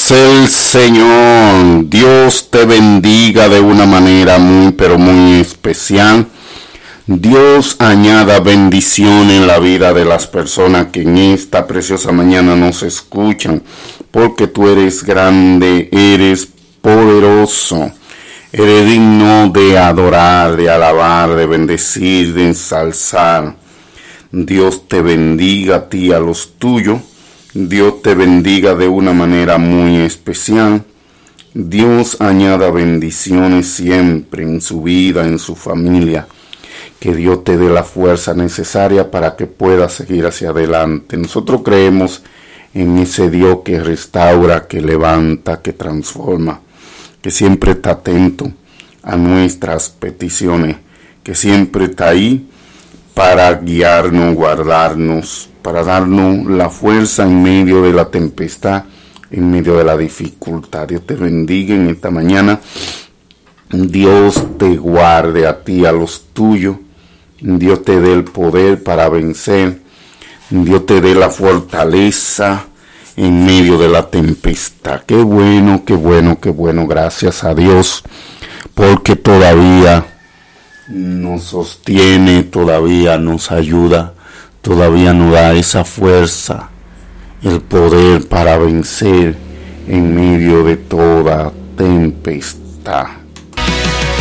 es el Señor. Dios te bendiga de una manera muy pero muy especial. Dios añada bendición en la vida de las personas que en esta preciosa mañana nos escuchan, porque tú eres grande, eres poderoso, eres digno de adorar, de alabar, de bendecir, de ensalzar. Dios te bendiga a ti, a los tuyos. Dios te bendiga de una manera muy especial. Dios añada bendiciones siempre en su vida, en su familia. Que Dios te dé la fuerza necesaria para que puedas seguir hacia adelante. Nosotros creemos en ese Dios que restaura, que levanta, que transforma, que siempre está atento a nuestras peticiones, que siempre está ahí para guiarnos, guardarnos, para darnos la fuerza en medio de la tempestad, en medio de la dificultad. Dios te bendiga en esta mañana. Dios te guarde a ti, a los tuyos. Dios te dé el poder para vencer. Dios te dé la fortaleza en medio de la tempestad. Qué bueno, qué bueno, qué bueno. Gracias a Dios, porque todavía nos sostiene, todavía nos ayuda, todavía nos da esa fuerza, el poder para vencer en medio de toda tempestad.